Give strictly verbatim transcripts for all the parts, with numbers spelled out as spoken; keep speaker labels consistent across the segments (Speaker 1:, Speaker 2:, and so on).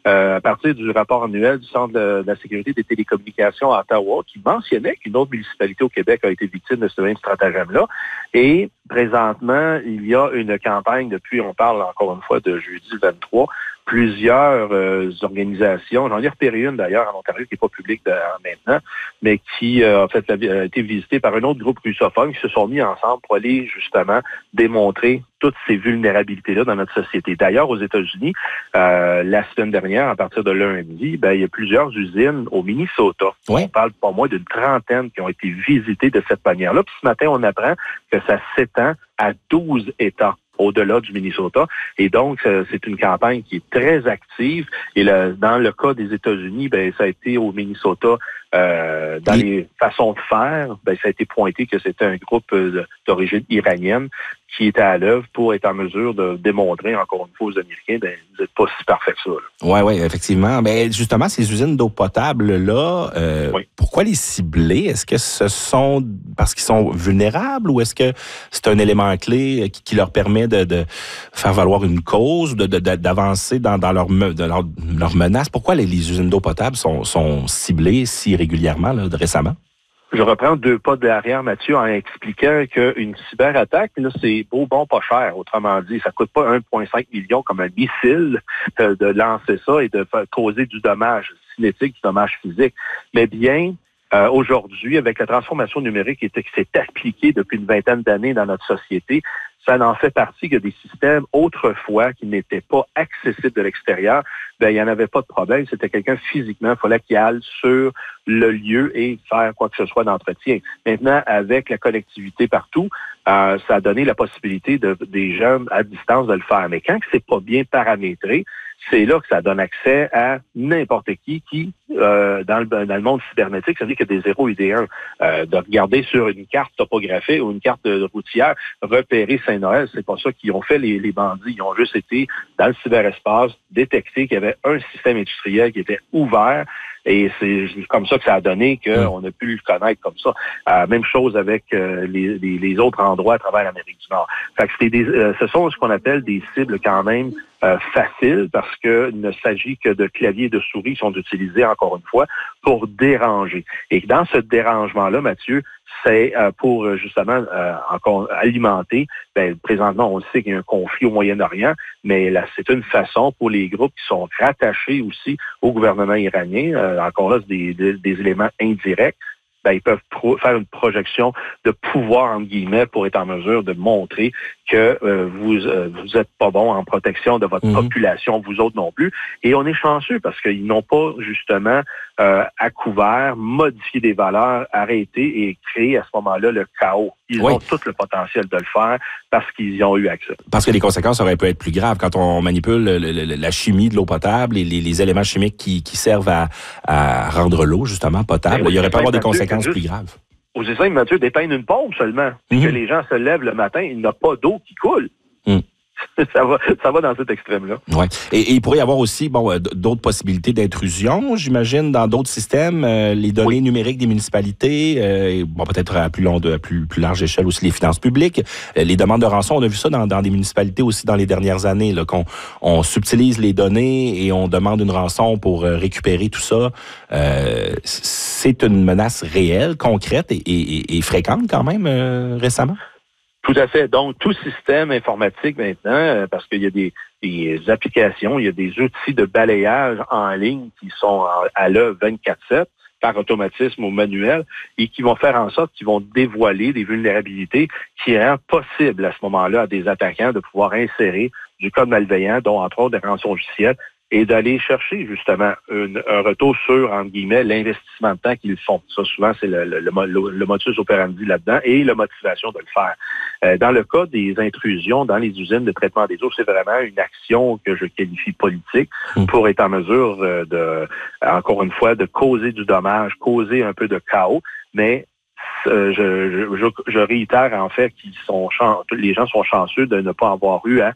Speaker 1: euh, à partir du rapport annuel du Centre de, de la sécurité des télécommunications à Ottawa, qui mentionnait qu'une autre municipalité au Québec a été victime de ce même stratagème-là. Et présentement, il y a une campagne depuis, on parle encore une fois de jeudi vingt-trois, plusieurs euh, organisations, j'en ai repéré une d'ailleurs en Ontario qui n'est pas publique de, maintenant, mais qui euh, en fait, a été visitée par un autre groupe russophone qui se sont mis ensemble pour aller justement démontrer toutes ces vulnérabilités-là dans notre société. D'ailleurs, aux États-Unis, euh, la semaine dernière, à partir de lundi, ben, il y a plusieurs usines au Minnesota.
Speaker 2: Oui.
Speaker 1: On parle pas moins d'une trentaine qui ont été visitées de cette manière-là. Puis ce matin, on apprend que ça s'étend à douze États au-delà du Minnesota. Et donc, c'est une campagne qui est très active. Et le, dans le cas des États-Unis, ben, ça a été au Minnesota, euh, dans oui. les façons de faire, ben, ça a été pointé que c'était un groupe d'origine iranienne qui était à l'œuvre pour être en mesure de démontrer, encore une fois, aux Américains, ben, vous n'êtes pas si parfait que ça.
Speaker 2: Oui, oui, effectivement. Mais justement, ces usines d'eau potable-là, euh, oui. pourquoi les cibler? Est-ce que ce sont parce qu'ils sont vulnérables ou est-ce que c'est un élément clé qui, qui leur permet de, de faire valoir une cause ou de, de, d'avancer dans, dans leur, de leur, leur menace? Pourquoi les, les usines d'eau potable sont, sont ciblées si régulièrement, là, récemment?
Speaker 1: Je reprends deux pas derrière, Mathieu, en expliquant qu'une cyberattaque, là, c'est beau, bon, pas cher. Autrement dit, ça coûte pas un virgule cinq million comme un missile de, de lancer ça et de faire, causer du dommage cinétique, du dommage physique. Mais bien, euh, aujourd'hui, avec la transformation numérique qui s'est appliquée depuis une vingtaine d'années dans notre société, ça en fait partie que des systèmes autrefois qui n'étaient pas accessibles de l'extérieur, ben il n'y en avait pas de problème. C'était quelqu'un physiquement, il fallait qu'il aille sur le lieu et faire quoi que ce soit d'entretien. Maintenant, avec la connectivité partout, euh, ça a donné la possibilité de, des gens à distance de le faire. Mais quand c'est pas bien paramétré, c'est là que ça donne accès à n'importe qui qui, euh, dans, le, dans le monde cybernétique, ça veut dire qu'il y a des zéros et des uns. Euh, de regarder sur une carte topographique ou une carte routière, repérer Saint-Noël, c'est pas ça qu'ils ont fait les, les bandits. Ils ont juste été dans le cyberespace, détecter qu'il y avait un système industriel qui était ouvert. Et c'est comme ça que ça a donné qu'on a pu le connaître comme ça. Euh, même chose avec euh, les, les, les autres endroits à travers l'Amérique du Nord. Fait que c'est des, euh, ce sont ce qu'on appelle des cibles quand même euh, faciles parce qu'il ne s'agit que de claviers et de souris qui sont utilisés, encore une fois, pour déranger. Et dans ce dérangement-là, Mathieu, c'est euh, pour justement euh, encore alimenter. Ben, présentement, on sait qu'il y a un conflit au Moyen-Orient, mais là, c'est une façon pour les groupes qui sont rattachés aussi au gouvernement iranien, euh, encore là, des, des, des éléments indirects. Ben, ils peuvent pro- faire une projection de pouvoir, entre guillemets, pour être en mesure de montrer que euh, vous euh, vous êtes pas bon en protection de votre mmh. population, vous autres non plus. Et on est chanceux parce qu'ils n'ont pas, justement, euh, à couvert, modifié des valeurs, arrêté et créé à ce moment-là le chaos. Ils oui. ont tout le potentiel de le faire parce qu'ils y ont eu accès.
Speaker 2: Parce que les conséquences auraient pu être plus graves quand on manipule le, le, la chimie de l'eau potable et les, les éléments chimiques qui, qui servent à, à rendre l'eau, justement, potable. Oui, il y aurait pas avoir des conséquences plus graves.
Speaker 1: Aux essais, Mathieu, dépeindre une pompe seulement. Mm-hmm. Que les gens se lèvent le matin, il n'y a pas d'eau qui coule. Mm. Ça va, ça va dans cet extrême-là.
Speaker 2: Ouais. Et, et il pourrait y avoir aussi bon, d'autres possibilités d'intrusion, j'imagine, dans d'autres systèmes, euh, les données oui. numériques des municipalités, euh, et, bon, peut-être à plus, long, de, à plus, plus large échelle aussi les finances publiques, euh, les demandes de rançon. On a vu ça dans, dans des municipalités aussi dans les dernières années, là, qu'on on subtilise les données et on demande une rançon pour euh, récupérer tout ça. Euh, c'est une menace réelle, concrète et, et, et fréquente quand même euh, récemment?
Speaker 1: Tout à fait. Donc, tout système informatique maintenant, euh, parce qu'il y a des, des applications, il y a des outils de balayage en ligne qui sont à, à l'œuvre vingt-quatre sept par automatisme ou manuel et qui vont faire en sorte qu'ils vont dévoiler des vulnérabilités qui rendent possible à ce moment-là à des attaquants de pouvoir insérer du code malveillant, dont entre autres des rançons logicielles, et d'aller chercher justement une, un retour sur, entre guillemets, l'investissement de temps qu'ils font. Ça, souvent, c'est le, le, le, le modus operandi là-dedans et la motivation de le faire. Euh, dans le cas des intrusions dans les usines de traitement des eaux, c'est vraiment une action que je qualifie politique pour être en mesure de, encore une fois, de causer du dommage, causer un peu de chaos, mais euh, je, je, je réitère en fait qu'ils sont chan- les gens sont chanceux de ne pas avoir eu à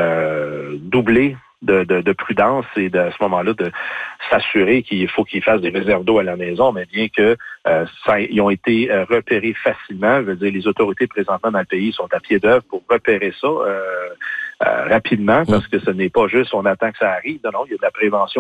Speaker 1: euh, doubler De, de, de prudence et de, à ce moment-là de s'assurer qu'il faut qu'ils fassent des réserves d'eau à la maison, mais bien que euh, ça, ils ont été euh, repérés facilement. Je veux dire, les autorités présentement dans le pays sont à pied d'œuvre pour repérer ça euh, euh, rapidement, parce que ce n'est pas juste on attend que ça arrive. Non, non, il y a de la prévention